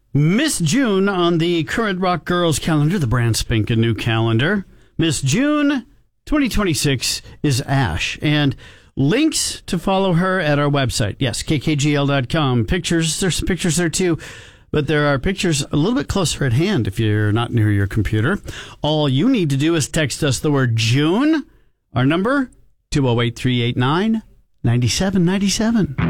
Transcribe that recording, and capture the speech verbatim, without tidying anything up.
Miss June on the Current Rock Girls calendar, the brand spanking new calendar. Miss June twenty twenty-six is Ash. And links to follow her at our website. Yes, k k g l dot com. Pictures, there's some pictures there too. But there are pictures a little bit closer at hand if you're not near your computer. All you need to do is text us the word June. Our number, two oh eight, three eight nine, nine seven nine seven.